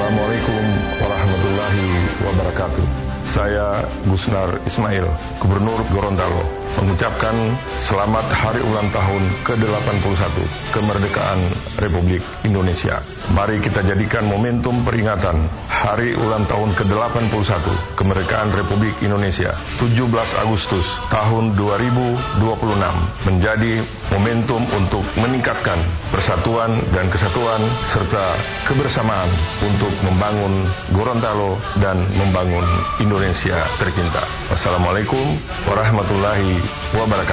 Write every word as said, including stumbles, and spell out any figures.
Assalamualaikum warahmatullahi wabarakatuh. Saya Gusnar Ismail, Gubernur Gorontalo, mengucapkan selamat hari ulang tahun ke delapan puluh satu kemerdekaan Republik Indonesia. Mari kita jadikan momentum peringatan hari ulang tahun ke delapan puluh satu kemerdekaan Republik Indonesia tujuh belas Agustus tahun dua ribu dua puluh enam menjadi momentum untuk meningkatkan persatuan dan kesatuan serta kebersamaan untuk membangun Gorontalo dan membangun Indonesia tercinta. Wassalamualaikum warahmatullahi wabarakatuh.